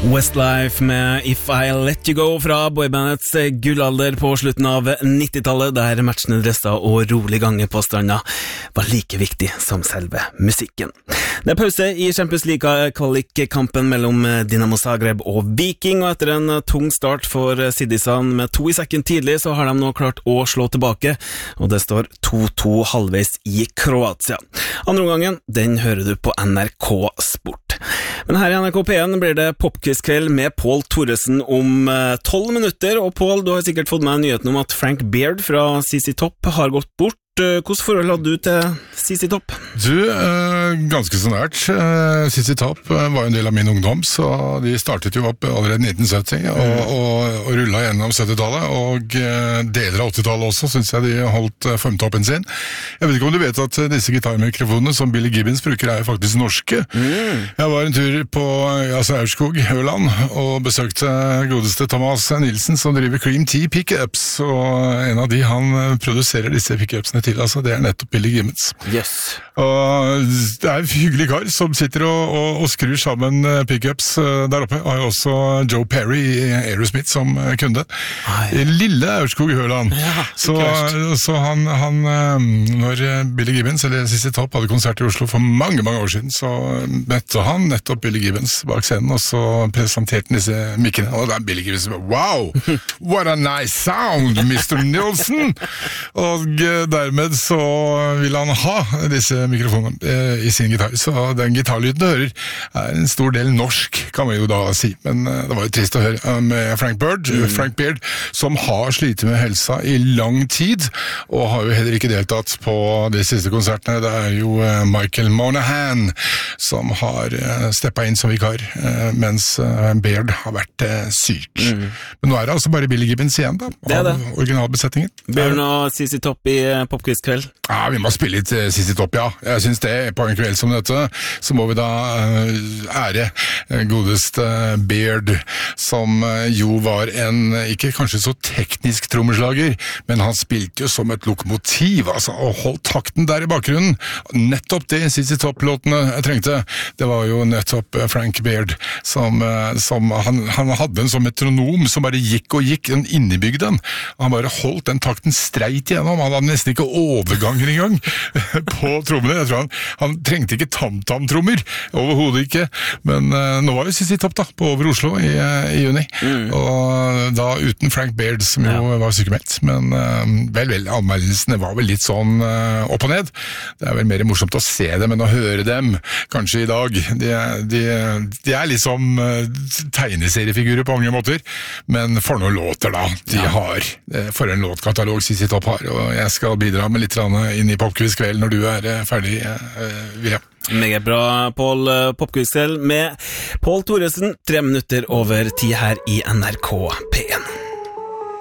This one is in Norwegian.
Westlife med If I Let You Go fra boybandets gullalder på slutten av 90-tallet, der matchende dresser og rolig gange på stranda var like viktig som selve musikken. Det pause i Champions League-kvalikkampen mellom Dinamo Zagreb og Viking, og etter en tung start for Sidisan med 2 i sekken tidlig, så har de nå klart å slå tilbake, og det står 2-2 halvveis i Kroatia. Andre omgangen, den hører du på NRK Sport. Men her i NRK P1 blir det popquiz-kveld med Pål Thoresen om 12 minutter, og Pål, du har sikkert fått med nyheten om at Frank Beard fra CC Top har gått bort. Hvordan forhold hadde du til CC Top? Du, ganske så nært. CC Top var en del av min ungdom, så de startet jo opp allerede 1970 og rullet gjennom 70-tallet, og deler av 80-tallet også, synes jeg de holdt formtoppen sin. Jeg vet ikke om du vet at disse gitarmikrofonene som Billy Gibbons bruker er faktisk norske. Jeg var en tur på Aurskog, Høland, og besøkte godeste Thomas Nilsen, som driver Cream Tea Pickups, og en av de han produserer disse pickupsene til, altså det er nettopp Billy Gibbons. Yes. Og det er en hyggelig kar som sitter og skrur sammen pickups der oppe. Har jo også Joe Perry i Aerosmith som kunde. Lille Aurskog Høland. Ja, så han når Billy Gibbons, eller CC Top, hadde konsert i Oslo for mange år siden, så møtte han nettopp Billy Gibbons bak scenen, og så presenterte han disse mikkene, og da Billy Gibbons wow, what a nice sound, Mr. Nilsson! Og dermed så vil han ha disse mikrofonene i sin gitar, så den gitarlyden du hører er en stor del norsk, kan man jo da si, men det var jo trist å høre med Frank Beard, som har slitt med helsa i lang tid, og har jo heller ikke deltatt på de siste konsertene. Det er jo Michael Monaghan som har steppet inn som vikar, mens Beard har vært syk. Men nå er det altså bare Billy Gibbons igjen da, av originalbesetningen. Bjørn og CC Top i popquiz-kveld? Ja, vi må spille litt CC Top, ja. Jeg synes det, på en kveld som dette, så må vi da ære godeste Beard, som jo var en, ikke kanskje så teknisk trommeslager, men han spilte jo som et lokomotiv, altså, og holdt takten der i bakgrunnen. Nettopp det CC Top-låtene jeg trengte, det var jo nettopp Frank Beard, som han hadde en sånn metronom som bare gikk og gikk, en innebygd den. Han bare holdt den takten streit igjennom, han hadde nesten ikke overganger i gang på trommene. Jeg tror han trengte ikke tam-tam-trommer, overhodet ikke, men nå var jo CC Top da, på Over Oslo i juni, og da uten Frank Beard, som jo var sykemeldt, men vel, anmeldelsene var vel litt sånn opp og ned. Det er vel mer morsomt å se dem enn å høre dem, kanskje i dag. De er liksom tegneseriefigurer på mange måter, men for noen låter da, de har, for en låtkatalog CC Top har, og jeg skal bidra med litt inn i popquiz-kveld når du er ferdig, William. Meget bra, Pål. Popquiz-kveld med Pål Thoresen, 3 minutter over 10 her i NRK P1.